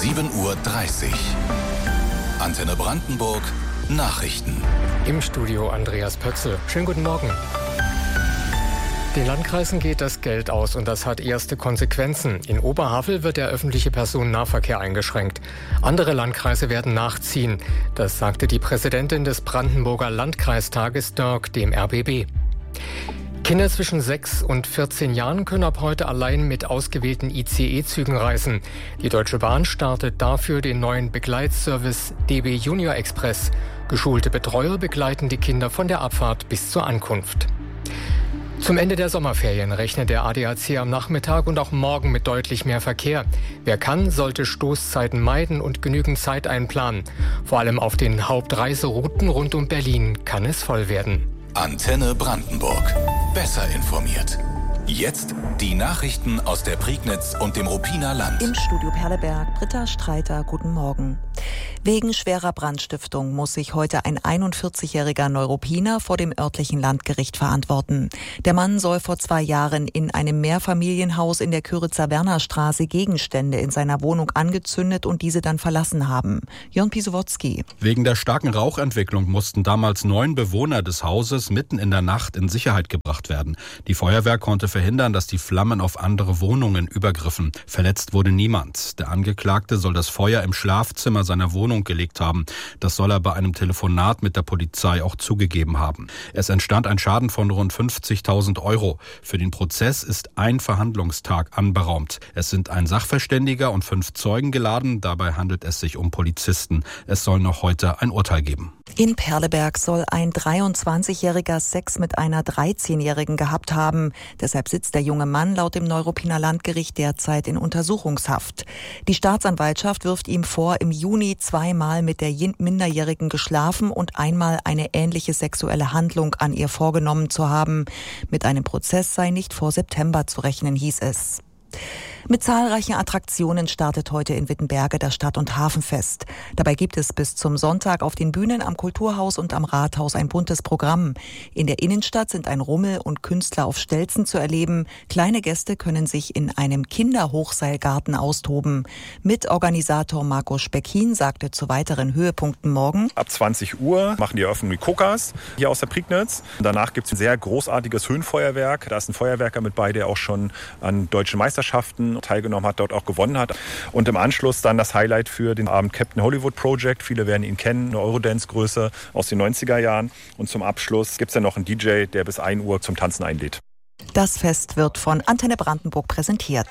7:30 Uhr. Antenne Brandenburg Nachrichten. Im Studio Andreas Pötzl. Schönen guten Morgen. Den Landkreisen geht das Geld aus und das hat erste Konsequenzen. In Oberhavel wird der öffentliche Personennahverkehr eingeschränkt. Andere Landkreise werden nachziehen. Das sagte die Präsidentin des Brandenburger Landkreistages Dörk dem RBB. Kinder zwischen 6 und 14 Jahren können ab heute allein mit ausgewählten ICE-Zügen reisen. Die Deutsche Bahn startet dafür den neuen Begleitservice DB Junior Express. Geschulte Betreuer begleiten die Kinder von der Abfahrt bis zur Ankunft. Zum Ende der Sommerferien rechnet der ADAC am Nachmittag und auch morgen mit deutlich mehr Verkehr. Wer kann, sollte Stoßzeiten meiden und genügend Zeit einplanen. Vor allem auf den Hauptreiserouten rund um Berlin kann es voll werden. Antenne Brandenburg. Besser informiert. Jetzt die Nachrichten aus der Prignitz und dem Ruppiner Land. Im Studio Perleberg, Britta Streiter, guten Morgen. Wegen schwerer Brandstiftung muss sich heute ein 41-jähriger Neuruppiner vor dem örtlichen Landgericht verantworten. Der Mann soll vor 2 Jahren in einem Mehrfamilienhaus in der Kyritzer-Werner-Straße Gegenstände in seiner Wohnung angezündet und diese dann verlassen haben. Jörn Pisowotzki. Wegen der starken Rauchentwicklung mussten damals 9 Bewohner des Hauses mitten in der Nacht in Sicherheit gebracht werden. Die Feuerwehr konnte verhindern, dass die Flammen auf andere Wohnungen übergriffen. Verletzt wurde niemand. Der Angeklagte soll das Feuer im Schlafzimmer seiner Wohnung gelegt haben. Das soll er bei einem Telefonat mit der Polizei auch zugegeben haben. Es entstand ein Schaden von rund 50.000 Euro. Für den Prozess ist ein Verhandlungstag anberaumt. Es sind ein Sachverständiger und 5 Zeugen geladen. Dabei handelt es sich um Polizisten. Es soll noch heute ein Urteil geben. In Perleberg soll ein 23-jähriger Sex mit einer 13-Jährigen gehabt haben. Deshalb sitzt der junge Mann laut dem Neuruppiner Landgericht derzeit in Untersuchungshaft. Die Staatsanwaltschaft wirft ihm vor, im Juni 2-mal mit der Minderjährigen geschlafen und einmal eine ähnliche sexuelle Handlung an ihr vorgenommen zu haben. Mit einem Prozess sei nicht vor September zu rechnen, hieß es. Mit zahlreichen Attraktionen startet heute in Wittenberge das Stadt- und Hafenfest. Dabei gibt es bis zum Sonntag auf den Bühnen am Kulturhaus und am Rathaus ein buntes Programm. In der Innenstadt sind ein Rummel und Künstler auf Stelzen zu erleben. Kleine Gäste können sich in einem Kinderhochseilgarten austoben. Mitorganisator Marco Speckin sagte zu weiteren Höhepunkten morgen: Ab 20 Uhr machen die Eröffnung die Kokas hier aus der Prignitz. Danach gibt es ein sehr großartiges Höhenfeuerwerk. Da ist ein Feuerwerker mit bei, der auch schon an deutschen Meisterschaften teilgenommen hat, dort auch gewonnen hat. Und im Anschluss dann das Highlight für den Abend Captain Hollywood Project. Viele werden ihn kennen, eine Eurodance-Größe aus den 90er Jahren. Und zum Abschluss gibt es dann noch einen DJ, der bis 1 Uhr zum Tanzen einlädt. Das Fest wird von Antenne Brandenburg präsentiert.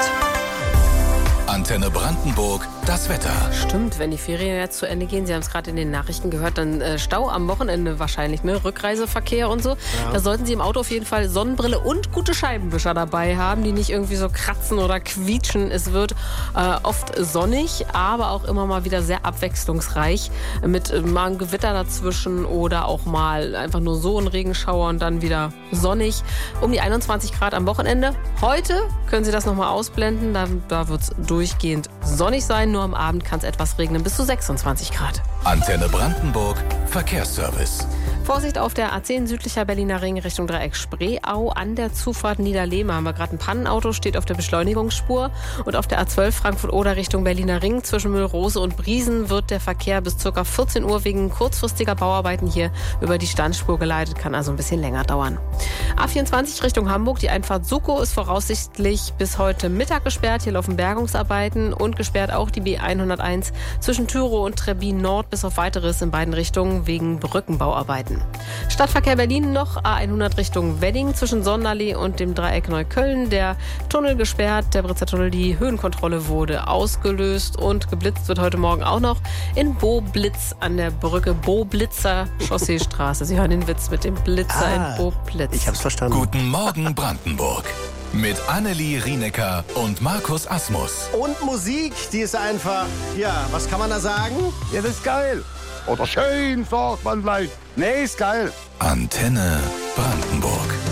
Antenne Brandenburg, das Wetter. Stimmt, wenn die Ferien jetzt zu Ende gehen, Sie haben es gerade in den Nachrichten gehört, dann Stau am Wochenende wahrscheinlich, ne? Rückreiseverkehr und so. Ja. Da sollten Sie im Auto auf jeden Fall Sonnenbrille und gute Scheibenwischer dabei haben, die nicht irgendwie so kratzen oder quietschen. Es wird oft sonnig, aber auch immer mal wieder sehr abwechslungsreich mit mal einem Gewitter dazwischen oder auch mal einfach nur so ein Regenschauer und dann wieder sonnig. Um die 21 Grad am Wochenende. Heute können Sie das nochmal ausblenden, da wird es durchgehend sonnig sein, nur am Abend kann es etwas regnen, bis zu 26 Grad. Antenne Brandenburg, Verkehrsservice. Vorsicht auf der A10 südlicher Berliner Ring Richtung Dreieck Spreeau. An der Zufahrt Niederlehme haben wir gerade ein Pannenauto, steht auf der Beschleunigungsspur. Und auf der A12 Frankfurt-Oder Richtung Berliner Ring zwischen Müllrose und Briesen wird der Verkehr bis ca. 14 Uhr wegen kurzfristiger Bauarbeiten hier über die Standspur geleitet. Kann also ein bisschen länger dauern. A24 Richtung Hamburg. Die Einfahrt Sukow ist voraussichtlich bis heute Mittag gesperrt. Hier laufen Bergungsarbeiten und gesperrt auch die B101 zwischen Thürow und Trebbin Nord bis auf Weiteres in beiden Richtungen wegen Brückenbauarbeiten. Stadtverkehr Berlin noch, A100 Richtung Wedding zwischen Sonnenallee und dem Dreieck Neukölln. Der Tunnel gesperrt, der Britzer Tunnel, die Höhenkontrolle wurde ausgelöst und geblitzt wird heute Morgen auch noch in Boblitz an der Brücke Boblitzer Chausseestraße. Sie hören den Witz mit dem Blitzer in Boblitz. Ich hab's verstanden. Guten Morgen Brandenburg. Mit Annelie Rienecker und Markus Asmus. Und Musik, die ist einfach, ja, was kann man da sagen? Ja, das ist geil. Oder schön, sagt man vielleicht. Nee, ist geil. Antenne Brandenburg.